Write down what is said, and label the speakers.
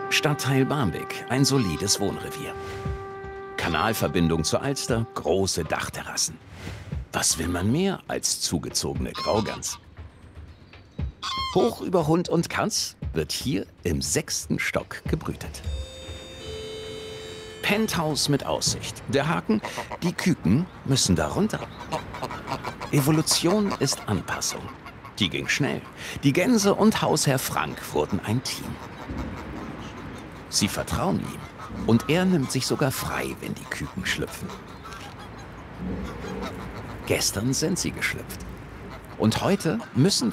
Speaker 1: Stadtteil Barmbek, ein solides Wohnrevier. Kanalverbindung zur Alster, große Dachterrassen. Was will man mehr als zugezogene Graugans? Hoch über Hund und Katz wird hier im 6. Stock gebrütet. Penthouse mit Aussicht. Der Haken, die Küken müssen da runter. Evolution ist Anpassung. Die ging schnell. Die Gänse und Hausherr Frank wurden ein Team. Sie vertrauen ihm. Und er nimmt sich sogar frei, wenn die Küken schlüpfen. Gestern sind sie geschlüpft. Und heute müssen